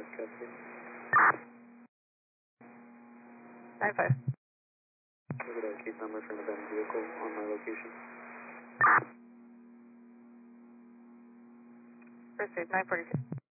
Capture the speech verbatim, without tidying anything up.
Custody. nine five. Look at that case number for an abandoned vehicle on my location. Pursuit nine forty-two.